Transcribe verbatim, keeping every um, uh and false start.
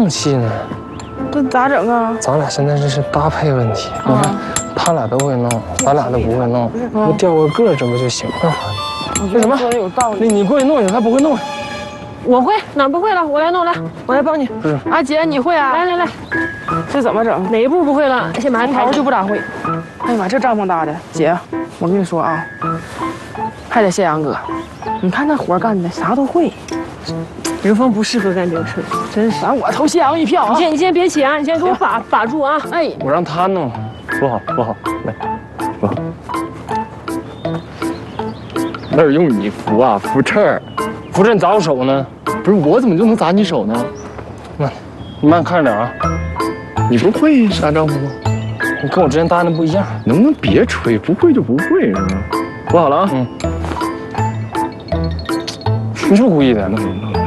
放弃呢？ 这咋整啊？ 咱俩现在这是搭配问题，你看，他俩都会弄，咱俩都不会弄，就调个个，这不就行了？那什么？ 说的有道理。 那你过去弄一下，他不会弄。 我会，哪不会了？我来弄，来，我来帮你。 是啊，姐你会啊？ 来来来， 这怎么整？ 哪一步不会了？先把它从抬上。 头就不咋会。哎呀妈，这帐篷搭的，姐，我跟你说啊，还得谢阳哥，你看那活干的啥都会。 刘峰不适合干这个事儿，真是。 反正我投谢阳一票啊！ 你先，你先别起啊，你先给我把把住啊！ 哎， 我让他弄， 扶好，扶好，来，扶好。那是用你扶啊，扶这儿。 扶着你砸我手呢。 不是我怎么就能砸你手呢？ 慢，你慢看着点啊！ 你不会搭帐篷吗？ 你跟我之前搭的不一样。 能不能别吹？不会就不会，是吗？扶好了啊！ 嗯。你是不是故意的？ 弄弄弄。